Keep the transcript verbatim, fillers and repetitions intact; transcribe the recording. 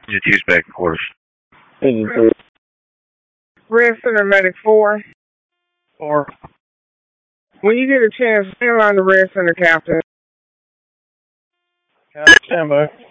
Just use back in quarters. Red Center Medic four. Four. When you get a chance, stand on the Red Center, Captain. Stand by.